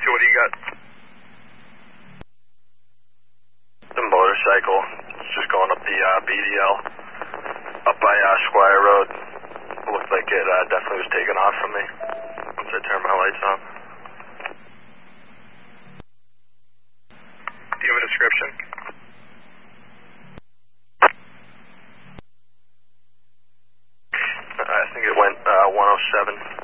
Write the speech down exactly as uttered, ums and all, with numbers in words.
two, what do you got? The motorcycle. It's just going up the uh, B D L. Up by uh, Squire Road. Looked like it uh, definitely was taken off from me once I turned my lights on. Do you have a description? I think it went uh, one oh seven.